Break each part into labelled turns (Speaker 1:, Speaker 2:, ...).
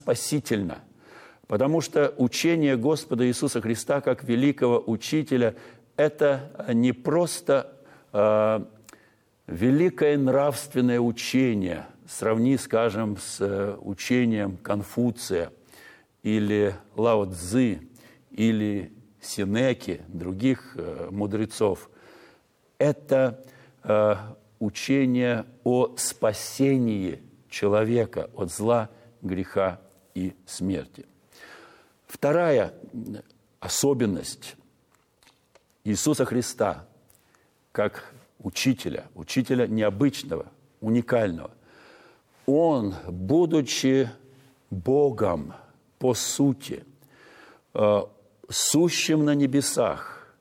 Speaker 1: спасительно, потому что учение Господа Иисуса Христа как великого учителя – это не просто великое нравственное учение, сравни, скажем, с учением Конфуция или Лао Цзы или Сенеки, других мудрецов. Это учение о спасении человека от зла, греха и смерти. Вторая особенность Иисуса Христа как учителя необычного, уникального. Он, будучи Богом по сути, сущим на небесах,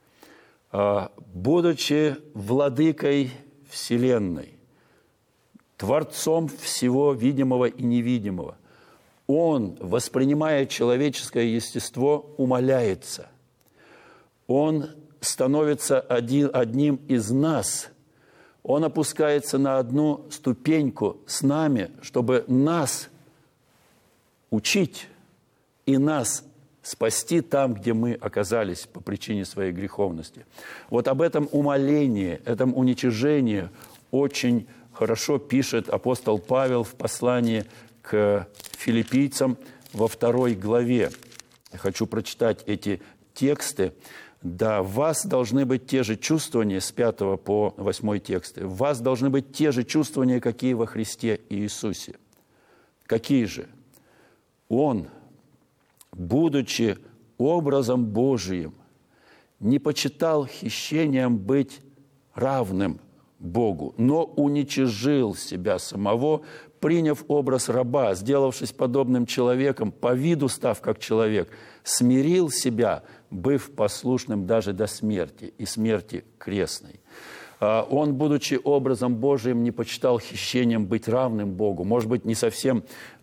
Speaker 1: будучи владыкой вселенной, Творцом всего видимого и невидимого, Он, воспринимая человеческое естество, умаляется. Он становится одним из нас. Он опускается на одну ступеньку с нами, чтобы нас учить и нас спасти там, где мы оказались по причине своей греховности. Вот об этом умалении, этом уничижении очень хорошо пишет апостол Павел в послании к филиппийцам во 2 главе. Я хочу прочитать эти тексты. Да, в вас должны быть те же чувствования, с 5 по 8 тексты, в вас должны быть те же чувствования, какие во Христе Иисусе. Какие же? Он, будучи образом Божиим, не почитал хищением быть равным Богу, но уничижил себя самого, приняв образ раба, сделавшись подобным человеком, по виду став как человек, смирил себя, быв послушным даже до смерти и смерти крестной. Он, будучи образом Божиим, не почитал хищением быть равным Богу. Может быть, не совсем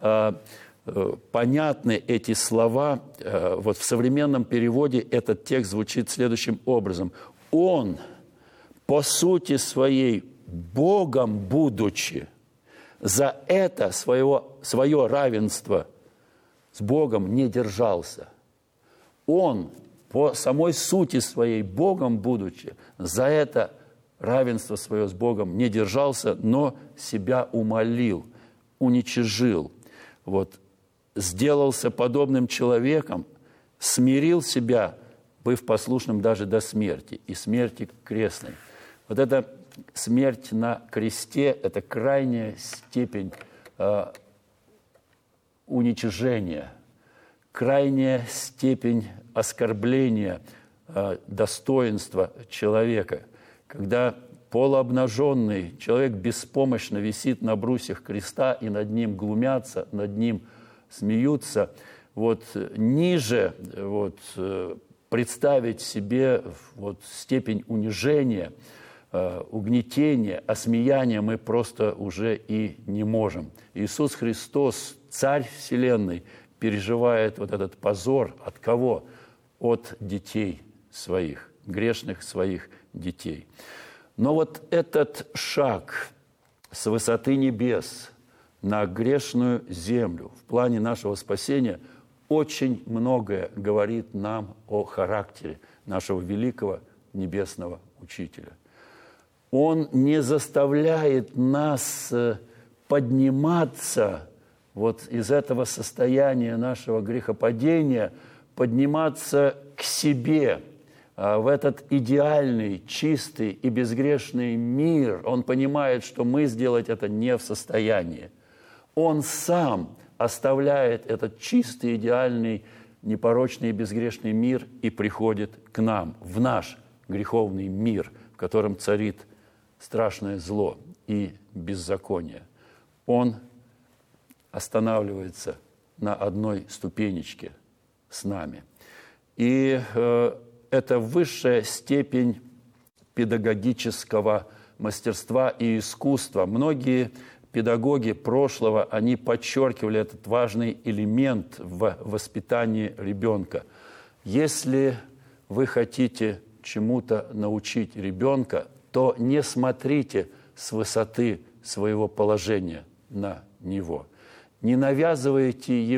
Speaker 1: понятны эти слова. Вот в современном переводе этот текст звучит следующим образом. Он, по сути своей, Богом будучи, за это свое равенство с Богом не держался. Он, по самой сути своей, Богом будучи, за это равенство свое с Богом не держался, но себя умалил, уничижил. Вот, сделался подобным человеком, смирил себя, быв послушным даже до смерти, и смерти крестной. Вот эта смерть на кресте – это крайняя степень уничижения, крайняя степень оскорбления достоинства человека, когда полуобнаженный человек беспомощно висит на брусьях креста, и над ним глумятся, над ним смеются. Вот ниже представить себе степень унижения, угнетения, осмеяния мы просто уже и не можем. Иисус Христос, Царь Вселенной, переживает вот этот позор от кого? От детей своих, грешных своих детей. Но вот этот шаг с высоты небес на грешную землю в плане нашего спасения очень многое говорит нам о характере нашего великого небесного Учителя. Он не заставляет нас подниматься вот из этого состояния нашего грехопадения, подниматься к себе, в этот идеальный, чистый и безгрешный мир. Он понимает, что мы сделать это не в состоянии. Он сам оставляет этот чистый, идеальный, непорочный и безгрешный мир и приходит к нам, в наш греховный мир, в котором царит страшное зло и беззаконие. Он останавливается на одной ступенечке с нами. И это высшая степень педагогического мастерства и искусства. Многие педагоги прошлого, они подчеркивали этот важный элемент в воспитании ребенка. Если вы хотите чему-то научить ребенка, то не смотрите с высоты своего положения на него. Не навязывайте ему